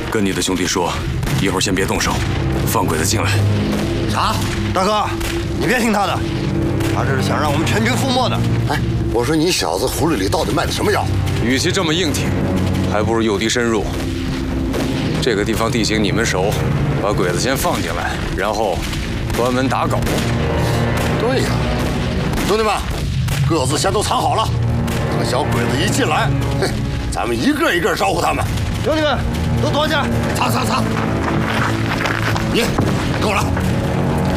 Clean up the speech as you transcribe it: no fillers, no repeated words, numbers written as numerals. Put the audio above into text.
跟你的兄弟说，一会儿先别动手，放鬼子进来。 啥？大哥，你别听他的，他这是想让我们全军覆没的。 哎，我说你小子葫芦里到底卖的什么药？ 与其这么硬挺，还不如诱敌深入。这个地方地形你们熟，把鬼子先放进来，然后关门打狗。 对呀，兄弟们，各自先都藏好了。等小鬼子一进来，嘿，咱们一个一个招呼他们。 兄弟们，都躲起来！ 藏！你跟我来。